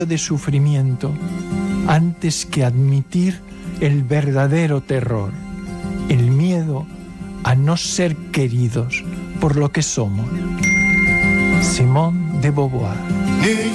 de sufrimiento antes que admitir el verdadero terror, el miedo a no ser queridos por lo que somos. Simone de Beauvoir.